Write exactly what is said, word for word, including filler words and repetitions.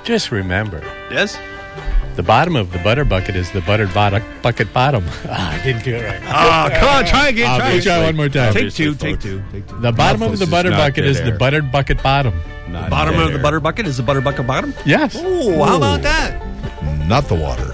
Just remember. Yes? The bottom of the butter bucket is the buttered bot- bucket bottom. Ah, I didn't do it right. Oh, come on. Try again. Try, Obviously. again. Try one more time. Take two. Take two. Take two. The bottom of the is butter not bucket dead is the air. buttered bucket bottom. Not Bottom dead of the air. butter bucket is the butter bucket bottom? Yes. Oh, how about that? Not the water.